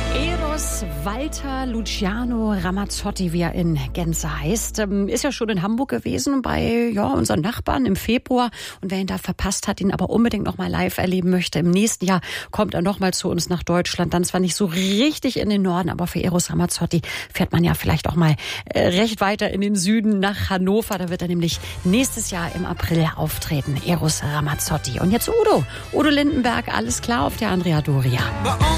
Eros Walter Luciano Ramazzotti, wie er in Gänze heißt, ist ja schon in Hamburg gewesen bei unseren Nachbarn im Februar. Und wer ihn da verpasst hat, ihn aber unbedingt noch mal live erleben möchte, im nächsten Jahr kommt er noch mal zu uns nach Deutschland. Dann zwar nicht so richtig in den Norden, aber für Eros Ramazzotti fährt man ja vielleicht auch mal recht weiter in den Süden nach Hannover. Da wird er nämlich nächstes Jahr im April auftreten. Eros Ramazzotti. Und jetzt Udo Lindenberg, alles klar auf der Andrea Doria.